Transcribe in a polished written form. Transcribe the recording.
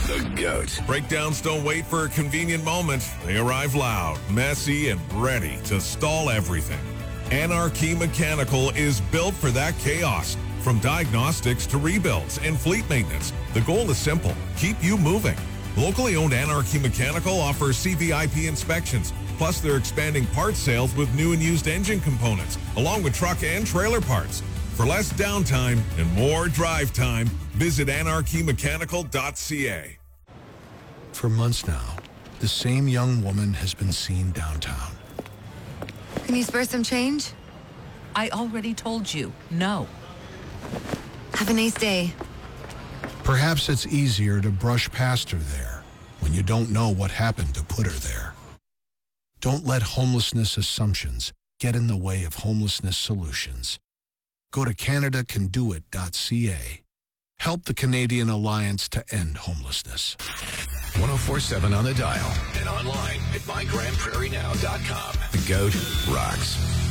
The GOAT. Breakdowns don't wait for a convenient moment. They arrive loud, messy, and ready to stall everything. Anarchy Mechanical is built for that chaos. From diagnostics to rebuilds and fleet maintenance, the goal is simple: keep you moving. Locally owned Anarchy Mechanical offers CVIP inspections, plus they're expanding parts sales with new and used engine components, along with truck and trailer parts. For less downtime and more drive time, visit anarchymechanical.ca. For months now, the same young woman has been seen downtown. Can you spare some change? I already told you, no. Have a nice day. Perhaps it's easier to brush past her there when you don't know what happened to put her there. Don't let homelessness assumptions get in the way of homelessness solutions. Go to CanadaCanDoIt.ca. Help the Canadian Alliance to End Homelessness. 1047 on the dial and online at mygrandprairienow.com. The GOAT rocks.